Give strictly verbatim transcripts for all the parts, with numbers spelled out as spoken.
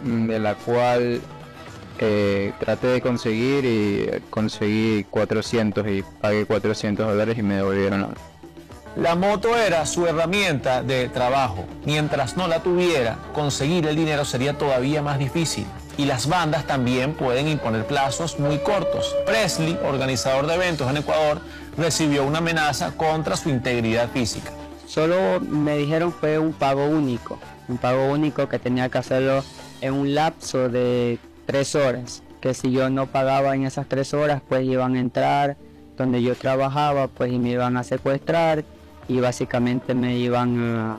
de la cual eh, traté de conseguir y conseguí cuatrocientos y pagué cuatrocientos dólares y me devolvieron la... La moto era su herramienta de trabajo. Mientras no la tuviera, conseguir el dinero sería todavía más difícil. Y las bandas también pueden imponer plazos muy cortos. Presley, organizador de eventos en Ecuador, recibió una amenaza contra su integridad física. Solo me dijeron fue un pago único, un pago único que tenía que hacerlo en un lapso de tres horas, que si yo no pagaba en esas tres horas, pues iban a entrar donde yo trabajaba, pues y me iban a secuestrar y básicamente me iban a,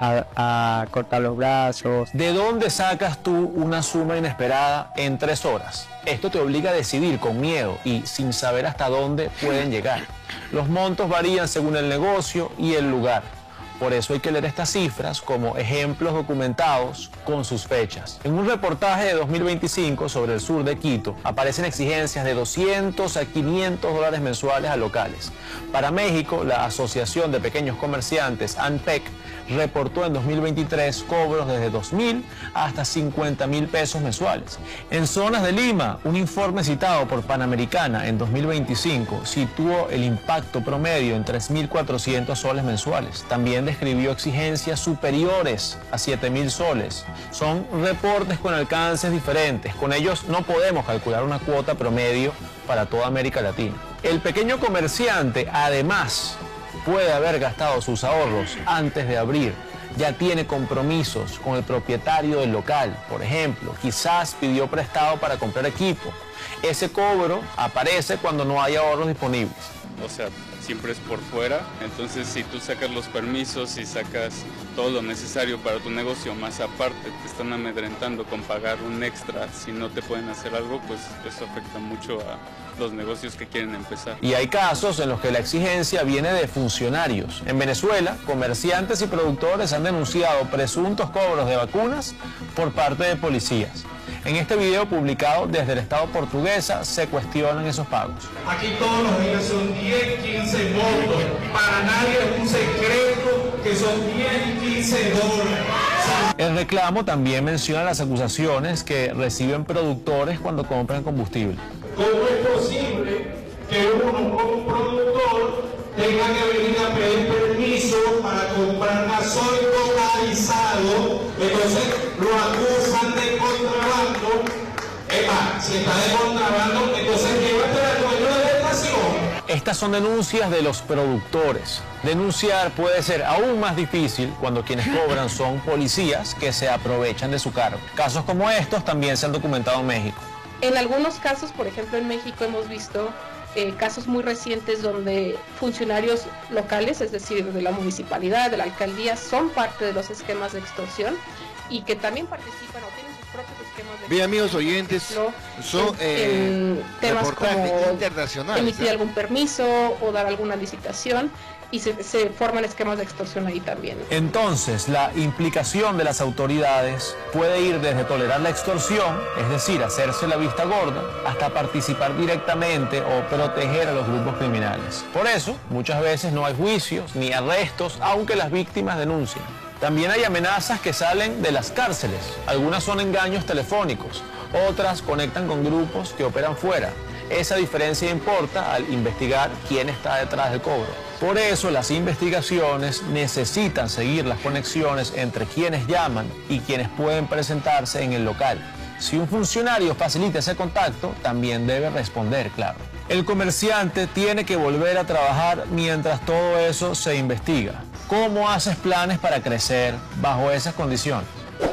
a, a cortar los brazos. ¿De dónde sacas tú una suma inesperada en tres horas? Esto te obliga a decidir con miedo y sin saber hasta dónde pueden llegar. Los montos varían según el negocio y el lugar. Por eso hay que leer estas cifras como ejemplos documentados con sus fechas. En un reportaje de dos mil veinticinco sobre el sur de Quito aparecen exigencias de doscientos a quinientos dólares mensuales a locales. Para México, la Asociación de Pequeños Comerciantes, ANPEC, reportó en dos mil veintitrés cobros desde dos mil hasta cincuenta mil pesos mensuales. En zonas de Lima, un informe citado por Panamericana en dos mil veinticinco situó el impacto promedio en tres mil cuatrocientos soles mensuales. También describió exigencias superiores a siete mil soles. Son reportes con alcances diferentes. Con ellos no podemos calcular una cuota promedio para toda América Latina. El pequeño comerciante, además, puede haber gastado sus ahorros antes de abrir. Ya tiene compromisos con el propietario del local, por ejemplo. Quizás pidió prestado para comprar equipo. Ese cobro aparece cuando no hay ahorros disponibles. O sea, siempre es por fuera, entonces si tú sacas los permisos y sacas todo lo necesario para tu negocio, más aparte te están amedrentando con pagar un extra, si no te pueden hacer algo, pues eso afecta mucho a los negocios que quieren empezar. Y hay casos en los que la exigencia viene de funcionarios. En Venezuela, comerciantes y productores han denunciado presuntos cobros de vacunas por parte de policías. En este video publicado desde el Estado portuguesa se cuestionan esos pagos. Aquí todos los días son diez, quince votos. Para nadie es un secreto que son diez y quince dólares. El reclamo también menciona las acusaciones que reciben productores cuando compran combustible. ¿Cómo es posible que uno como productor tenga que venir a pedir permiso para comprar gasoil totalizado? Entonces lo acusan de contrabando. Epa, si está de contrabando, entonces llévate al dueño de la estación. Estas son denuncias de los productores. Denunciar puede ser aún más difícil cuando quienes cobran son policías que se aprovechan de su cargo. Casos como estos también se han documentado en México. En algunos casos, por ejemplo en México hemos visto eh, casos muy recientes donde funcionarios locales, es decir, de la municipalidad, de la alcaldía, son parte de los esquemas de extorsión y que también participan o tienen sus propios esquemas de extorsión. Bien, amigos oyentes, son eh, en temas como internacionales, emitir ¿eh? algún permiso o dar alguna licitación. Y se, se forman esquemas de extorsión ahí también. Entonces, la implicación de las autoridades puede ir desde tolerar la extorsión, es decir, hacerse la vista gorda, hasta participar directamente o proteger a los grupos criminales. Por eso, muchas veces no hay juicios ni arrestos, aunque las víctimas denuncien. También hay amenazas que salen de las cárceles. Algunas son engaños telefónicos, otras conectan con grupos que operan fuera. Esa diferencia importa al investigar quién está detrás del cobro. Por eso las investigaciones necesitan seguir las conexiones entre quienes llaman y quienes pueden presentarse en el local. Si un funcionario facilita ese contacto, también debe responder, claro. El comerciante tiene que volver a trabajar mientras todo eso se investiga. ¿Cómo haces planes para crecer bajo esas condiciones?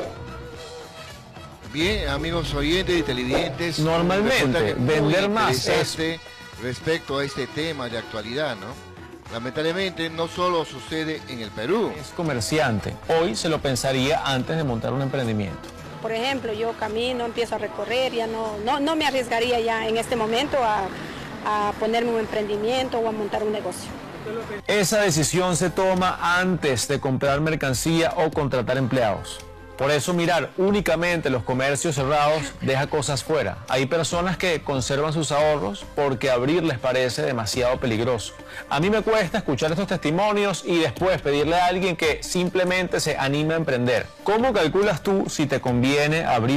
Bien, amigos oyentes y televidentes. Normalmente, vender más es... respecto a este tema de actualidad, ¿no? Lamentablemente no solo sucede en el Perú. Es comerciante. Hoy se lo pensaría antes de montar un emprendimiento. Por ejemplo, yo camino, empiezo a recorrer, ya no, no, no me arriesgaría ya en este momento a, a ponerme un emprendimiento o a montar un negocio. Esa decisión se toma antes de comprar mercancía o contratar empleados. Por eso mirar únicamente los comercios cerrados deja cosas fuera. Hay personas que conservan sus ahorros porque abrir les parece demasiado peligroso. A mí me cuesta escuchar estos testimonios y después pedirle a alguien que simplemente se anime a emprender. ¿Cómo calculas tú si te conviene abrir